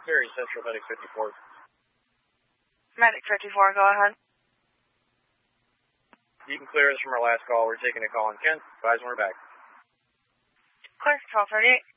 Very Central, Medic 54. Medic 54, go ahead. You can clear us from our last call. We're taking a call on Kent. Advise when we're back. Clear, 1238.